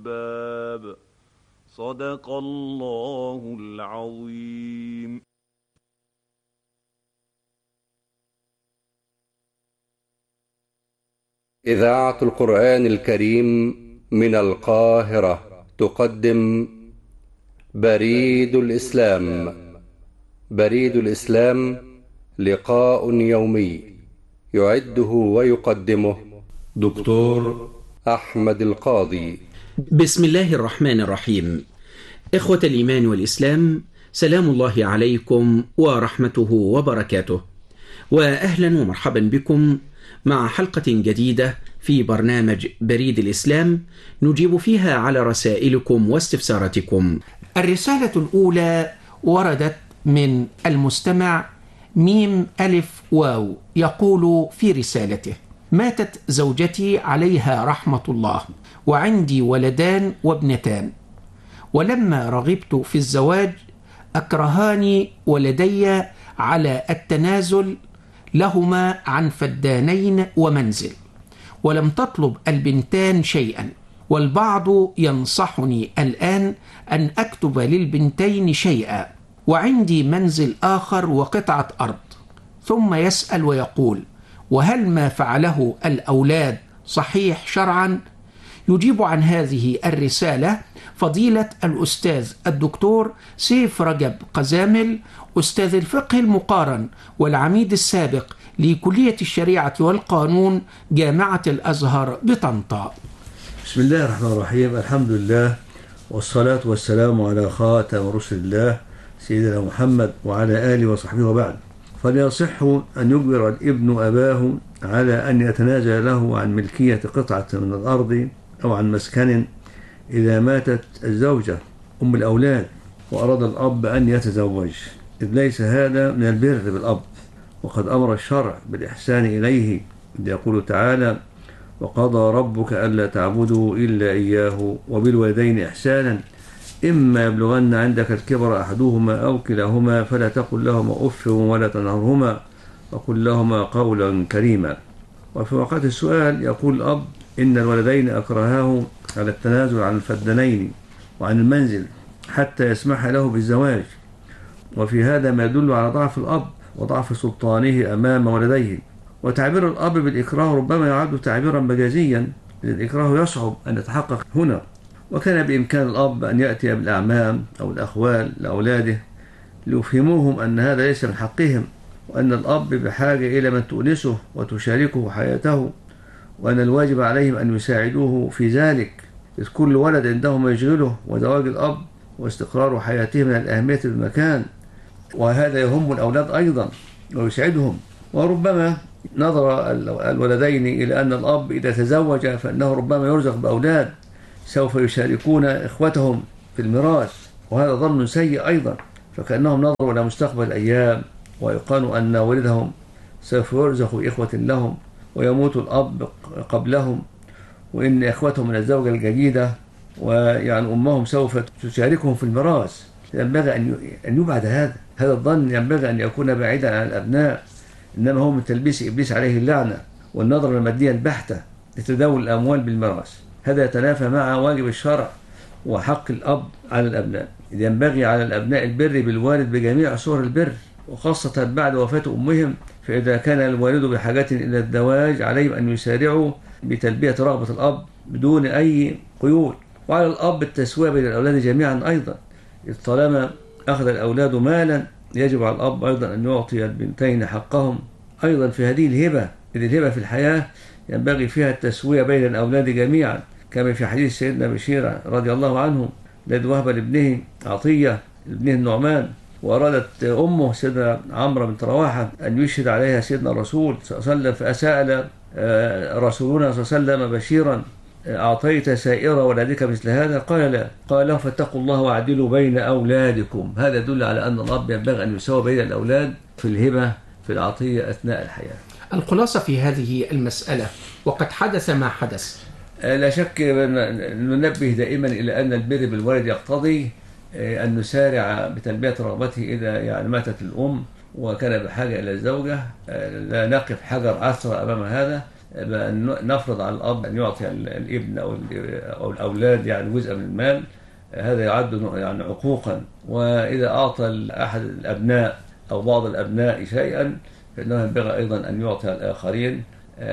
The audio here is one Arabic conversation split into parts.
باب. صدق الله العظيم. إذاعة القرآن الكريم من القاهرة تقدم بريد الإسلام. بريد الإسلام لقاء يومي يعده ويقدمه دكتور أحمد القاضي. بسم الله الرحمن الرحيم. إخوة الإيمان والإسلام، سلام الله عليكم ورحمته وبركاته، وأهلا ومرحبا بكم مع حلقة جديدة في برنامج بريد الإسلام نجيب فيها على رسائلكم واستفساراتكم. الرسالة الأولى وردت من المستمع ميم ألف واو، يقول في رسالته: ماتت زوجتي عليها رحمة الله، وعندي ولدان وابنتان، ولما رغبت في الزواج أكرهاني ولدي على التنازل لهما عن فدانين ومنزل، ولم تطلب البنتان شيئا، والبعض ينصحني الآن أن أكتب للبنتين شيئا، وعندي منزل آخر وقطعة أرض. ثم يسأل ويقول: وهل ما فعله الأولاد صحيح شرعا؟ يجيب عن هذه الرسالة فضيلة الأستاذ الدكتور سيف رجب قزامل، أستاذ الفقه المقارن والعميد السابق لكلية الشريعة والقانون جامعة الأزهر بطنطا. بسم الله الرحمن الرحيم. الحمد لله والصلاة والسلام على خاتم رسل الله سيدنا محمد وعلى آله وصحبه وبعد. فلا يصح أن يجبر الابن أباه على أن يتنازل له عن ملكية قطعة من الأرض أو عن مسكن إذا ماتت الزوجة أم الأولاد وأراد الأب أن يتزوج، إذ ليس هذا من البر بالأب، وقد أمر الشرع بالإحسان إليه، إذ يقول تعالى: وقضى ربك ألا تعبدوا إلا إياه وبالوالدين إحسانا إما يبلغن عندك الكبر أحدهما أو كلاهما فلا تقل لهما أف ولا تنهرهما وقل لهما قولا كريما. وفي وقت السؤال يقول الأب: إن الولدين أكرهاه على التنازل عن الفدنين وعن المنزل حتى يسمح له بالزواج، وفي هذا ما يدل على ضعف الأب وضعف سلطانه أمام ولديه. وتعبير الأب بالإكراه ربما يعد تعبيرا مجازيا، إذ الإكراه يصعب أن يتحقق هنا، وكان بإمكان الأب أن يأتي بالأعمام أو الأخوال لأولاده ليفهموهم أن هذا ليس من حقهم، وأن الأب بحاجة إلى من تؤنسه وتشاركه حياته، وأن الواجب عليهم أن يساعدوه في ذلك، إذ كل ولد عنده ما يشغله، وزواج الأب واستقرار حياته من الأهمية بالمكان، وهذا يهم الأولاد أيضا ويسعدهم. وربما نظر الولدين إلى أن الأب إذا تزوج فإنه ربما يرزق بأولاد سوف يشاركون إخوتهم في الميراث، وهذا ظن سيء أيضا، فكأنهم نظروا إلى مستقبل الأيام ويقالوا أن والدهم سوف يرزق إخوة لهم ويموت الأب قبلهم، وإن إخوتهم من الزوجة الجديدة ويعني أمهم سوف تشاركهم في الميراث. ينبغي أن يبعد هذا الظن، ينبغي أن يكون بعيدا عن الأبناء، إنما هو من تلبيس إبليس عليه اللعنة والنظرة المادية البحتة لتداول الأموال بالميراث. هذا يتنافى مع واجب الشرع وحق الأب على الأبناء، إذ ينبغي على الأبناء البر بالوالد بجميع صور البر، وخاصة بعد وفاة أمهم، فإذا كان الوالد بحاجة إلى الزواج عليهم أن يسارعوا بتلبية رغبة الأب بدون أي قيود. وعلى الأب التسوية بين الأولاد جميعا أيضا، إذ طالما أخذ الأولاد مالا يجب على الأب أيضا أن يعطي البنتين حقهم أيضا في هذه الهبة، إذ الهبة في الحياة ينبغي فيها التسوية بين الأولاد جميعا، كما في حديث سيدنا بشير رضي الله عنه الذي وهب لابنه عطية ابنه النعمان، وأرادت أمه سيدنا عمرو بنت رواحة أن يشهد عليها سيدنا الرسول صلى الله عليه وسلم، فأسأل رسولنا صلى الله عليه وسلم بشيرا: أعطيت سائر ولدك مثل هذا؟ قال لا. قال له: فاتقوا الله واعدلوا بين أولادكم. هذا يدل على أن الأب ينبغي أن يساوي بين الأولاد في الهبة في العطية أثناء الحياة. الخلاصة في هذه المسألة، وقد حدث ما حدث، لا شك ننبه دائما إلى أن البر بالوالد يقتضي أن نسارع بتلبية رغبته إذا يعني ماتت الأم وكان بحاجة إلى الزوجة، لا نقف حجر عثرة أمام هذا، نفرض على الأب أن يعطي الابن أو الأولاد يعني جزء من المال، هذا يعد يعني عقوقا. وإذا أعطى أحد الأبناء أو بعض الأبناء شيئا فإنه ينبغي أيضا أن يعطي الآخرين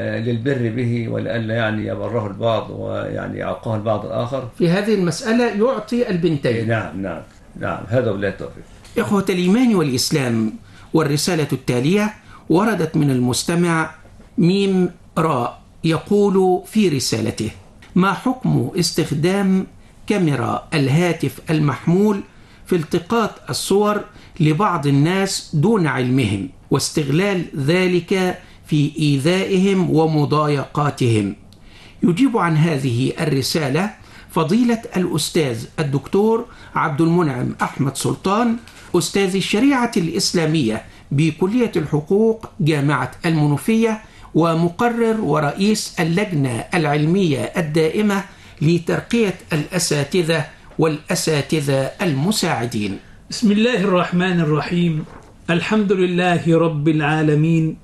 للبر به، ولئلا يعني يبره البعض ويعني يعقه البعض الآخر. في هذه المسألة يعطي البنتين. نعم هذا بالله التوفيق. إخوة الإيمان والإسلام، والرسالة التالية وردت من المستمع ميم راء، يقول في رسالته: ما حكم استخدام كاميرا الهاتف المحمول في التقاط الصور لبعض الناس دون علمهم، واستغلال ذلك في إيذائهم ومضايقاتهم؟ يجيب عن هذه الرسالة فضيلة الأستاذ الدكتور عبد المنعم أحمد سلطان، أستاذ الشريعة الإسلامية بكلية الحقوق جامعة المنوفية، ومقرر ورئيس اللجنة العلمية الدائمة لترقية الأساتذة والأساتذة المساعدين. بسم الله الرحمن الرحيم. الحمد لله رب العالمين،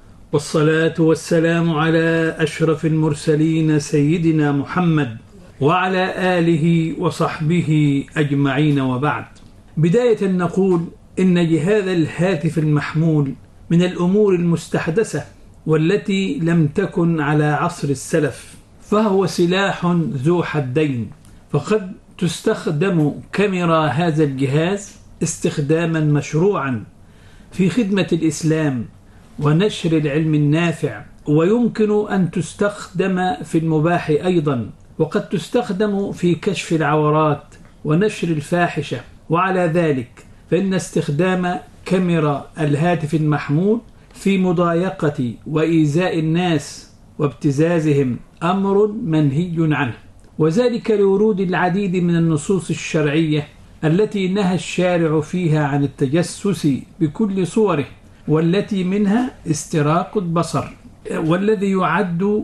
والصلاة والسلام على أشرف المرسلين سيدنا محمد وعلى آله وصحبه أجمعين، وبعد. بداية نقول إن جهاز الهاتف المحمول من الأمور المستحدثة والتي لم تكن على عصر السلف، فهو سلاح ذو حدين. فقد تستخدم كاميرا هذا الجهاز استخداما مشروعا في خدمة الإسلام ونشر العلم النافع، ويمكن أن تستخدم في المباح أيضا، وقد تستخدم في كشف العورات ونشر الفاحشة. وعلى ذلك فإن استخدام كاميرا الهاتف المحمول في مضايقة وإيذاء الناس وابتزازهم أمر منهي عنه، وذلك لورود العديد من النصوص الشرعية التي نهى الشارع فيها عن التجسس بكل صوره، والتي منها استراق البصر، والذي يعد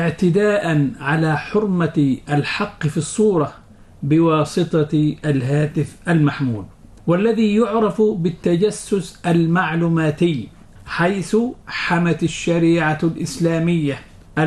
اعتداء على حرمة الحق في الصورة بواسطة الهاتف المحمول، والذي يعرف بالتجسس المعلوماتي، حيث حمت الشريعة الإسلامية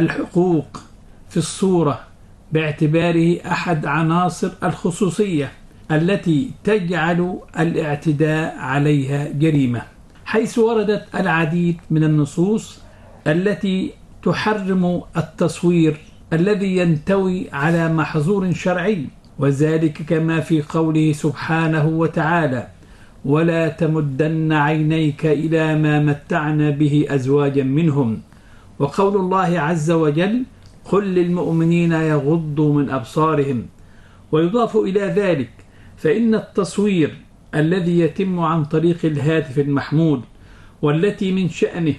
الحقوق في الصورة باعتباره أحد عناصر الخصوصية التي تجعل الاعتداء عليها جريمة، حيث وردت العديد من النصوص التي تحرم التصوير الذي ينتوي على محظور شرعي، وذلك كما في قوله سبحانه وتعالى: ولا تمدن عينيك إلى ما متعنا به أزواجا منهم، وقول الله عز وجل: قل للمؤمنين يغضوا من أبصارهم. ويضاف إلى ذلك فإن التصوير الذي يتم عن طريق الهاتف المحمول، والتي من شأنه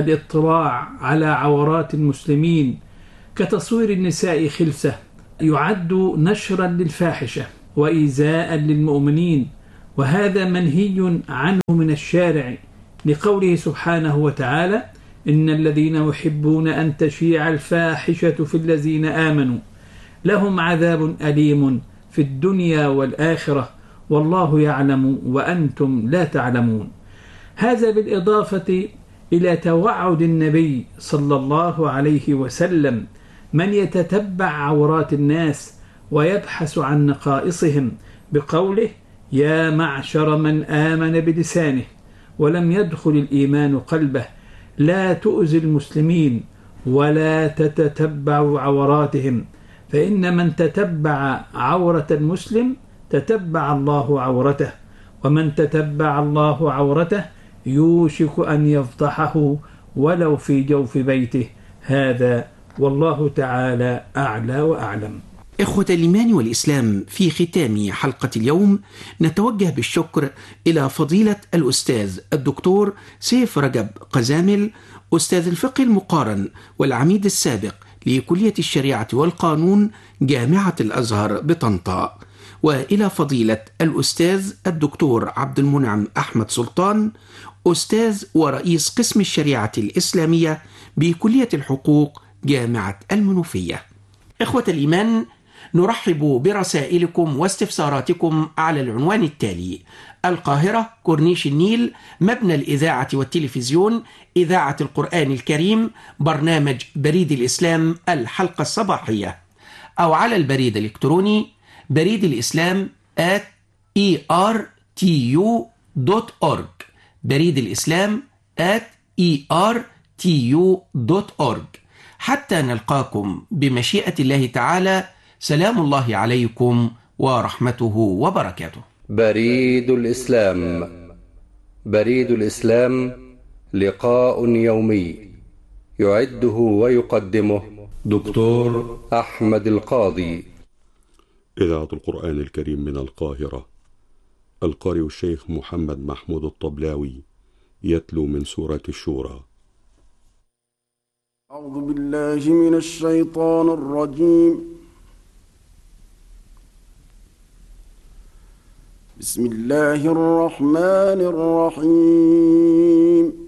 الاطلاع على عورات المسلمين كتصوير النساء خلسة، يعد نشرا للفاحشة وإيذاء للمؤمنين، وهذا منهي عنه من الشارع، لقوله سبحانه وتعالى: إن الذين يحبون أن تشيع الفاحشة في الذين آمنوا لهم عذاب أليم في الدنيا والآخرة والله يعلم وأنتم لا تعلمون. هذا بالإضافة إلى توعد النبي صلى الله عليه وسلم من يتتبع عورات الناس ويبحث عن نقائصهم، بقوله: يا معشر من آمن بلسانه ولم يدخل الإيمان قلبه لا تؤذي المسلمين ولا تتتبعوا عوراتهم، فإن من تتبع عورة المسلم تتبع الله عورته، ومن تتبع الله عورته يوشك أن يفضحه ولو في جوف بيته. هذا والله تعالى أعلى وأعلم. إخوة الإيمان والإسلام، في ختام حلقة اليوم نتوجه بالشكر إلى فضيلة الأستاذ الدكتور سيف رجب قزامل، أستاذ الفقه المقارن والعميد السابق لكلية الشريعة والقانون جامعة الأزهر بطنطا، وإلى فضيلة الأستاذ الدكتور عبد المنعم أحمد سلطان، أستاذ ورئيس قسم الشريعة الإسلامية بكلية الحقوق جامعة المنوفية. إخوة الإيمان، نرحب برسائلكم واستفساراتكم على العنوان التالي: القاهرة، كورنيش النيل، مبنى الإذاعة والتلفزيون، إذاعة القرآن الكريم، برنامج بريد الإسلام الحلقة الصباحية. أو على البريد الإلكتروني بريد الإسلام @ertu.org، بريد الإسلام @ertu.org. حتى نلقاكم بمشيئة الله تعالى، سلام الله عليكم ورحمته وبركاته. بريد الإسلام. بريد الإسلام لقاء يومي يعده ويقدمه دكتور أحمد القاضي. إذاعة القرآن الكريم من القاهرة. القارئ الشيخ محمد محمود الطبلاوي يتلو من سورة الشورى. أعوذ بالله من الشيطان الرجيم. بسم الله الرحمن الرحيم.